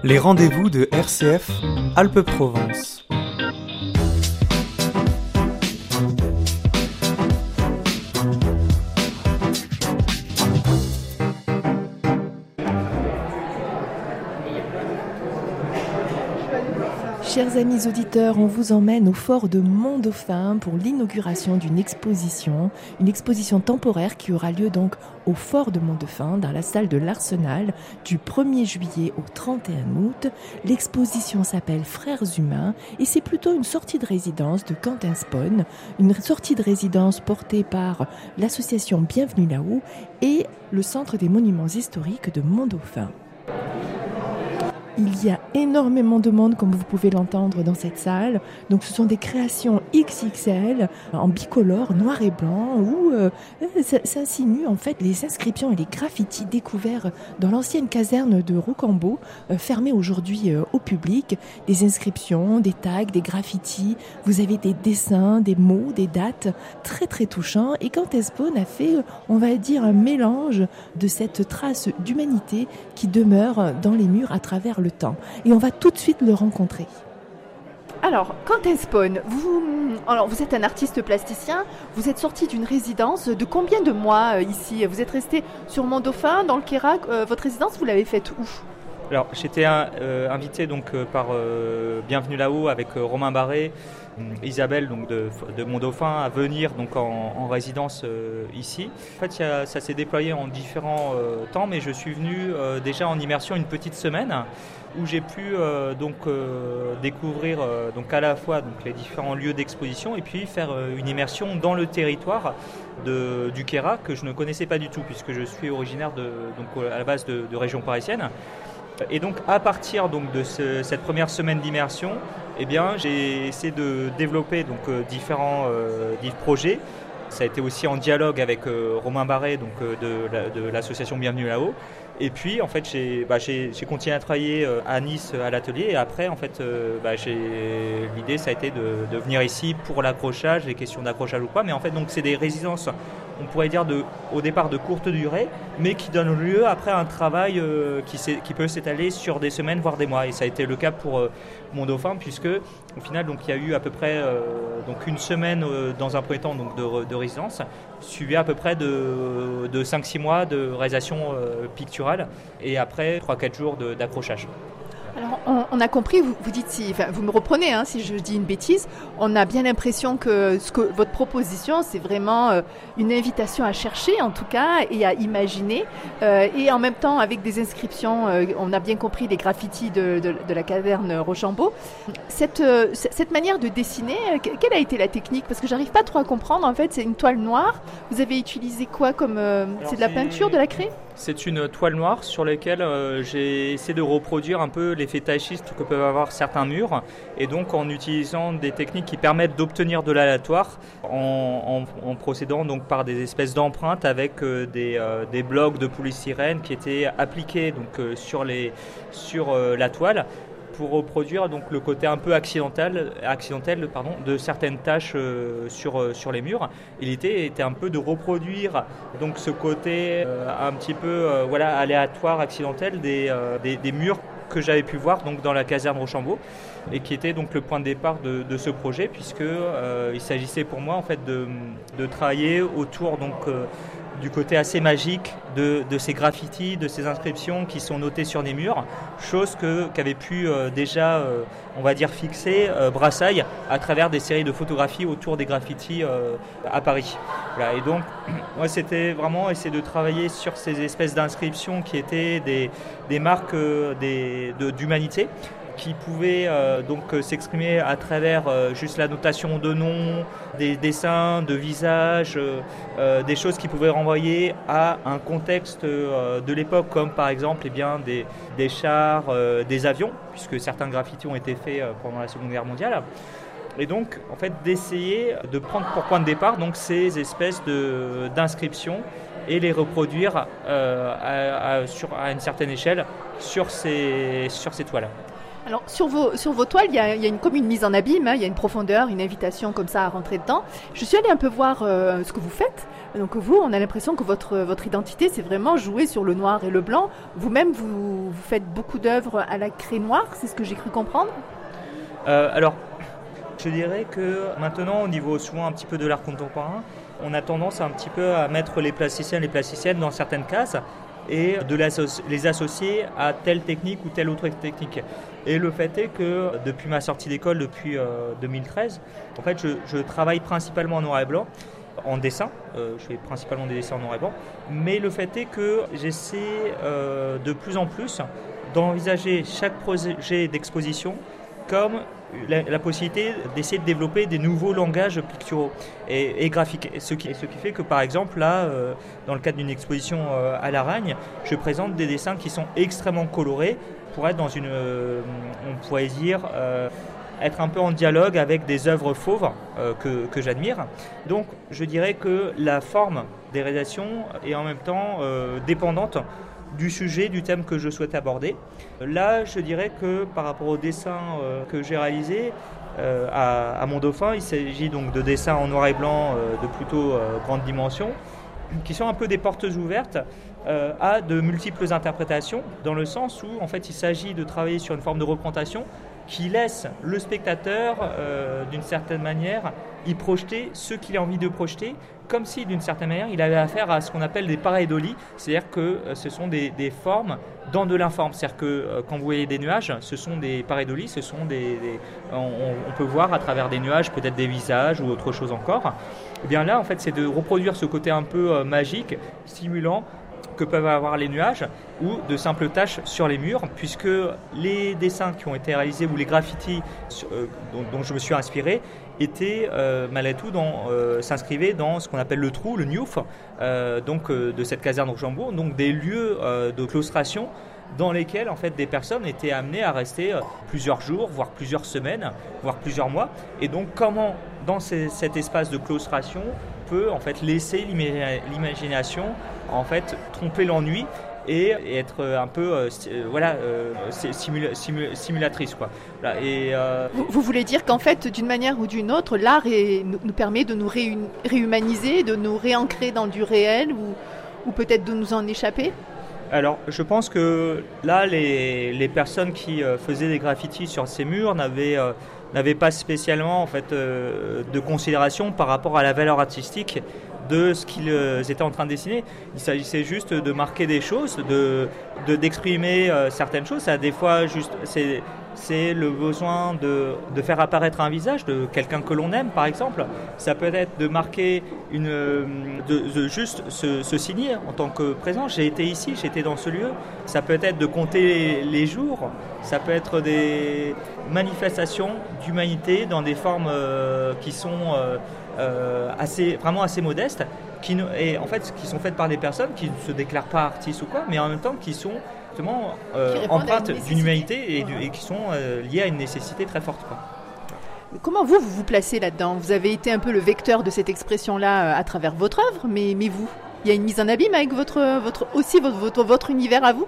Les rendez-vous de RCF Alpes-Provence. Chers amis auditeurs, on vous emmène au fort de Mont-Dauphin pour l'inauguration d'une exposition temporaire qui aura lieu donc au fort de Mont-Dauphin, dans la salle de l'Arsenal, du 1er juillet au 31 août. L'exposition s'appelle Frères humains et c'est plutôt une sortie de résidence de Quentin Spon, une sortie de résidence portée par l'association Bienvenue là-haut et le Centre des monuments historiques de Mont-Dauphin. Il y a énormément de monde, comme vous pouvez l'entendre dans cette salle. Donc, ce sont des créations XXL en bicolore, noir et blanc, où s'insinuent en fait les inscriptions et les graffitis découverts dans l'ancienne caserne de Rochambeau, fermée aujourd'hui au public. Des inscriptions, des tags, des graffitis. Vous avez des dessins, des mots, des dates, très très touchants. Et Quentin Spon a fait, on va dire, un mélange de cette trace d'humanité qui demeure dans les murs à travers le temps. Et on va tout de suite le rencontrer. Alors, Quentin Spon, vous êtes un artiste plasticien, vous êtes sorti d'une résidence de combien de mois ici ? Vous êtes resté sur Mont-Dauphin, dans le Queyrac. Votre résidence, vous l'avez faite où ? Alors, j'étais invité par Bienvenue là-haut avec Romain Barré, Isabelle donc de Mont-Dauphin à venir donc en résidence ici. En fait, ça s'est déployé en différents temps, mais je suis venu déjà en immersion une petite semaine où j'ai pu découvrir à la fois les différents lieux d'exposition et puis faire une immersion dans le territoire du Queyrac que je ne connaissais pas du tout puisque je suis originaire à la base de région parisienne. Et donc à partir de cette première semaine d'immersion, j'ai essayé de développer différents projets. Ça a été aussi en dialogue avec Romain Barré de l'association Bienvenue là-haut. Et puis en fait j'ai continué à travailler à Nice à l'atelier et après l'idée ça a été de venir ici pour l'accrochage, les questions d'accrochage ou quoi. Mais en fait donc c'est des résidences, on pourrait dire au départ de courte durée, mais qui donnent lieu après à un travail qui peut s'étaler sur des semaines voire des mois. Et ça a été le cas pour Mont-Dauphin puisque au final il y a eu à peu près une semaine dans un premier temps de résidence, suivi à peu près de 5-6 mois de réalisation picturale et après 3-4 jours d'accrochage. Alors, on a compris, vous dites, vous me reprenez si je dis une bêtise, on a bien l'impression que votre proposition, c'est vraiment une invitation à chercher, en tout cas, et à imaginer, et en même temps, avec des inscriptions, on a bien compris les graffitis de la caverne Rochambeau. Cette manière de dessiner, quelle a été la technique ? Parce que j'arrive pas trop à comprendre, en fait, c'est une toile noire, vous avez utilisé quoi comme... c'est de la peinture, de la craie ? C'est une toile noire sur laquelle j'ai essayé de reproduire un peu l'effet taille schiste que peuvent avoir certains murs et donc en utilisant des techniques qui permettent d'obtenir de l'aléatoire en procédant par des espèces d'empreintes avec des blocs de polystyrène qui étaient appliqués sur la toile pour reproduire le côté un peu accidentel de certaines taches sur les murs. Et l'idée était un peu de reproduire ce côté un petit peu aléatoire, accidentel des murs que j'avais pu voir dans la caserne Rochambeau et qui était le point de départ de ce projet puisque il s'agissait pour moi en fait de travailler autour du côté assez magique de ces graffitis, de ces inscriptions qui sont notées sur des murs, chose qu'avait pu déjà, on va dire, fixer Brassailles à travers des séries de photographies autour des graffitis à Paris. Voilà. Et donc, moi, c'était vraiment essayer de travailler sur ces espèces d'inscriptions qui étaient des marques d'humanité, qui pouvaient s'exprimer à travers juste la notation de noms, des dessins, de visages, des choses qui pouvaient renvoyer à un contexte de l'époque, comme par exemple des chars, des avions, puisque certains graffitis ont été faits pendant la Seconde Guerre mondiale. Et donc, en fait, d'essayer de prendre pour point de départ ces espèces d'inscriptions et les reproduire à une certaine échelle sur ces toiles. Alors, sur vos toiles, il y a comme une mise en abîme, il y a une profondeur, une invitation comme ça à rentrer dedans. Je suis allée un peu voir ce que vous faites. Donc vous, on a l'impression que votre identité, c'est vraiment jouer sur le noir et le blanc. Vous-même, vous faites beaucoup d'œuvres à la craie noire, c'est ce que j'ai cru comprendre. Alors, je dirais que maintenant, au niveau souvent un petit peu de l'art contemporain, on a tendance un petit peu à mettre les plasticiens et les plasticiennes dans certaines cases et de les associer à telle technique ou telle autre technique. Et le fait est que depuis ma sortie d'école, depuis 2013, en fait, je travaille principalement en noir et blanc, en dessin. Je fais principalement des dessins en noir et blanc. Mais le fait est que j'essaie de plus en plus d'envisager chaque projet d'exposition comme la possibilité d'essayer de développer des nouveaux langages picturaux et graphiques. Ce qui fait que, par exemple, là, dans le cadre d'une exposition à Laragne, je présente des dessins qui sont extrêmement colorés pour être dans on pourrait dire, être un peu en dialogue avec des œuvres fauves que j'admire. Donc, je dirais que la forme des réalisations est en même temps dépendante du sujet, du thème que je souhaite aborder. Là, je dirais que par rapport aux dessins que j'ai réalisés à mon dauphin, il s'agit donc de dessins en noir et blanc de plutôt grande dimension, qui sont un peu des portes ouvertes à de multiples interprétations, dans le sens où en fait il s'agit de travailler sur une forme de représentation qui laisse le spectateur, d'une certaine manière, y projeter ce qu'il a envie de projeter, comme si, d'une certaine manière, il avait affaire à ce qu'on appelle des pareidolie, c'est-à-dire que ce sont des formes dans de l'informe. C'est-à-dire que quand vous voyez des nuages, ce sont des pareidolies, ce sont on peut voir à travers des nuages peut-être des visages ou autre chose encore. Et bien là, en fait, c'est de reproduire ce côté un peu magique, stimulant, que peuvent avoir les nuages ou de simples taches sur les murs, puisque les dessins qui ont été réalisés ou les graffitis dont je me suis inspiré étaient malgré tout s'inscrivaient dans ce qu'on appelle le trou, le newf, de cette caserne Rochambeau, donc des lieux de claustration dans lesquels en fait des personnes étaient amenées à rester plusieurs jours, voire plusieurs semaines, voire plusieurs mois. Et donc comment dans cet espace de claustration peut en fait laisser l'imagination en fait tromper l'ennui et être un peu simulatrice quoi. Voilà, et vous voulez dire qu'en fait d'une manière ou d'une autre l'art nous permet de nous réhumaniser, de nous réancrer dans du réel ou peut-être de nous en échapper? Alors, je pense que là, les personnes qui faisaient des graffitis sur ces murs n'avaient pas spécialement en fait, de considération par rapport à la valeur artistique de ce qu'ils étaient en train de dessiner. Il s'agissait juste de marquer des choses, d'exprimer certaines choses. Ça, des fois, c'est le besoin de faire apparaître un visage de quelqu'un que l'on aime, par exemple. Ça peut être de marquer de juste se signer en tant que présent. J'ai été ici, j'étais dans ce lieu. Ça peut être de compter les jours. Ça peut être des manifestations d'humanité dans des formes qui sont vraiment assez modestes, qui sont faites par des personnes qui ne se déclarent pas artistes ou quoi, mais en même temps qui sont empreintes d'une humanité et qui sont liées à une nécessité très forte, quoi. Comment vous placez là-dedans? Vous avez été un peu le vecteur de cette expression-là à travers votre œuvre, mais vous, il y a une mise en abîme avec votre univers à vous?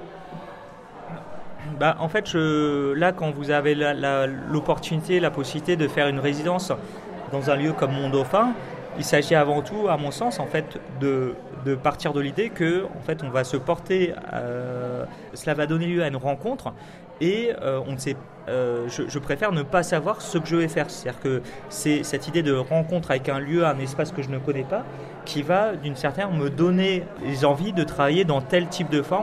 En fait, là, quand vous avez l'opportunité, la possibilité de faire une résidence dans un lieu comme Mon Dauphin, il s'agit avant tout, à mon sens, en fait, de partir de l'idée que, en fait, on va se porter. Cela va donner lieu à une rencontre, et on ne sait. Je préfère ne pas savoir ce que je vais faire. C'est-à-dire que c'est cette idée de rencontre avec un lieu, un espace que je ne connais pas, qui va, d'une certaine manière, me donner les envies de travailler dans tel type de forme.